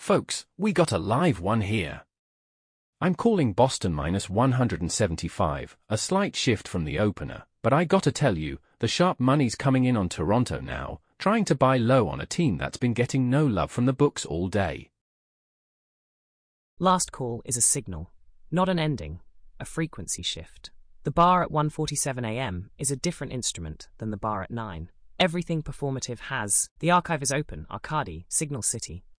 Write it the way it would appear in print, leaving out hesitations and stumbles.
Folks, we got a live one here. I'm calling Boston minus 175, a slight shift from the opener, but I gotta tell you, the sharp money's coming in on Toronto now, trying to buy low on a team that's been getting no love from the books all day. Last call is a signal, not an ending, a frequency shift. The bar at 1:47 a.m. is a different instrument than the bar at 9. Everything performative has. The archive is open, Arcadi, Signal City.